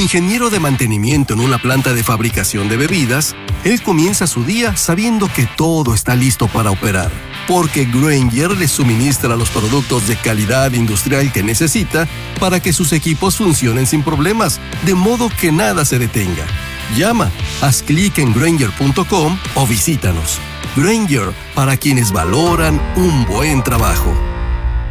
ingeniero de mantenimiento en una planta de fabricación de bebidas, él comienza su día sabiendo que todo está listo para operar, porque Grainger le suministra los productos de calidad industrial que necesita para que sus equipos funcionen sin problemas, de modo que nada se detenga. Llama, haz clic en Grainger.com o visítanos. Grainger, para quienes valoran un buen trabajo.